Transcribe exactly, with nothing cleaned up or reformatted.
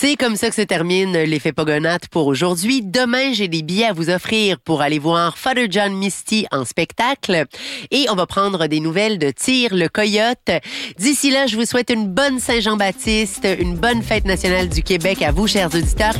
C'est comme ça que se termine l'effet Pogonates pour aujourd'hui. Demain, j'ai des billets à vous offrir pour aller voir Father John Misty en spectacle. Et on va prendre des nouvelles de Tyr le Coyote. D'ici là, je vous souhaite une bonne Saint-Jean-Baptiste, une bonne fête nationale du Québec à vous, chers auditeurs.